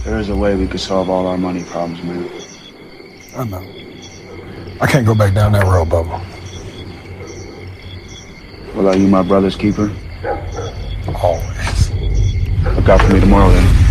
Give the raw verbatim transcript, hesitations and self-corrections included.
There is a way we could solve all our money problems, man. I know. I can't go back down that road, Bubba. Well, are you my brother's keeper? Always. Look out for me tomorrow, then.